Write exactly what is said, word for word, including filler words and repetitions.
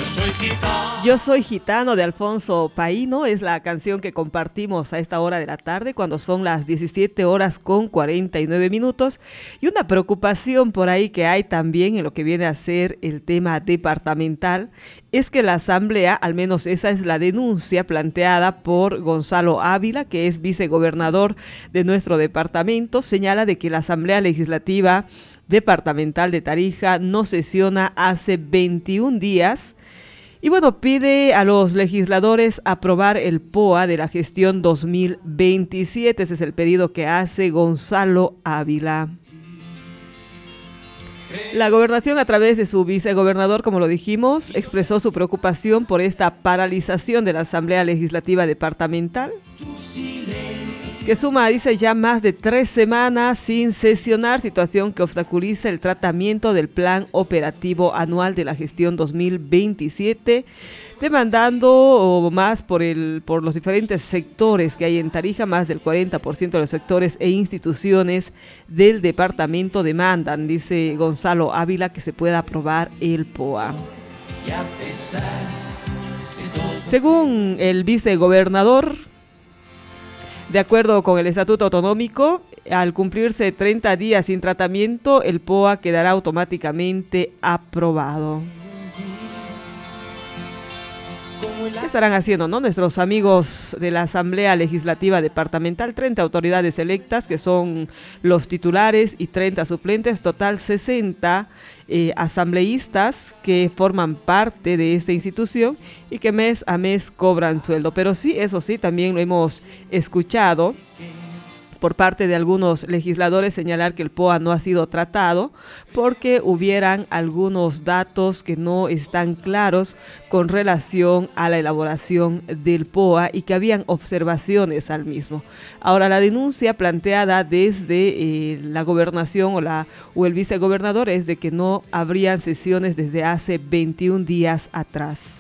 soy gitano. Yo soy gitano de Alfonso Paíno es la canción que compartimos a esta hora de la tarde cuando son las diecisiete horas con cuarenta y nueve minutos y una preocupación por ahí que hay también en lo que viene a ser el tema departamental es que la asamblea, al menos esa es la denuncia planteada por Gonzalo Ávila, que es vicegobernador de nuestro departamento, señala de que la asamblea legislativa departamental de Tarija no sesiona hace veintiún días. Y bueno, pide a los legisladores aprobar el P O A de la gestión dos mil veintisiete. Ese es el pedido que hace Gonzalo Ávila. La gobernación, a través de su vicegobernador, como lo dijimos, expresó su preocupación por esta paralización de la Asamblea Legislativa Departamental, que suma, dice, ya más de tres semanas sin sesionar, situación que obstaculiza el tratamiento del Plan Operativo Anual de la Gestión dos mil veintisiete, demandando más por, el, por los diferentes sectores que hay en Tarija. Más del cuarenta por ciento de los sectores e instituciones del departamento demandan, dice Gonzalo Ávila, que se pueda aprobar el P O A. Según el vicegobernador, de acuerdo con el Estatuto Autonómico, al cumplirse treinta días sin tratamiento, el P O A quedará automáticamente aprobado. ¿Qué estarán haciendo, no? Nuestros amigos de la Asamblea Legislativa Departamental? treinta autoridades electas, que son los titulares, y treinta suplentes, total sesenta eh, asambleístas que forman parte de esta institución y que mes a mes cobran sueldo. Pero sí, eso sí, también lo hemos escuchado por parte de algunos legisladores señalar que el P O A no ha sido tratado porque hubieran algunos datos que no están claros con relación a la elaboración del P O A y que habían observaciones al mismo. Ahora, la denuncia planteada desde eh, la gobernación o, la, o el vicegobernador es de que no habrían sesiones desde hace veintiún días atrás.